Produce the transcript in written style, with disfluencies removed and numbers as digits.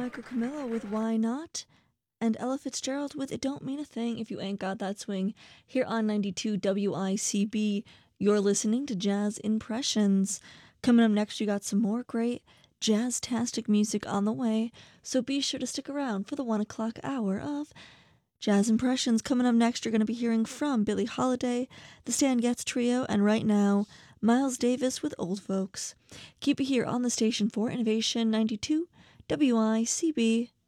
Michael Camillo with Why Not, and Ella Fitzgerald with It Don't Mean a Thing If You Ain't Got That Swing, here on 92 WICB. You're listening to Jazz Impressions. Coming up next, we got some more great jazz-tastic music on the way, so be sure to stick around for the 1 o'clock hour of Jazz Impressions. Coming up next, you're going to be hearing from Billie Holiday, the Stan Getz Trio, and right now, Miles Davis with Old Folks. Keep it here on the station for Innovation 92 WICB.